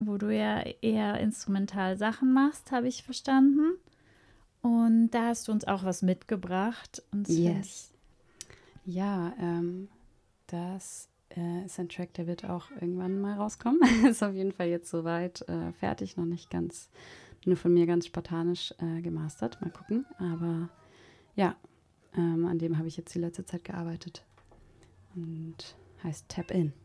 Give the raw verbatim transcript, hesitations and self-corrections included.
wo du ja eher instrumental Sachen machst, habe ich verstanden. Und da hast du uns auch was mitgebracht. Und das find Yes. Ja, ähm, das äh, ist ein Track, der wird auch irgendwann mal rauskommen. Ist auf jeden Fall jetzt soweit äh, fertig, noch nicht ganz, nur von mir ganz spartanisch äh, gemastert. Mal gucken. Aber ja, ähm, an dem habe ich jetzt die letzte Zeit gearbeitet und heißt Tap In.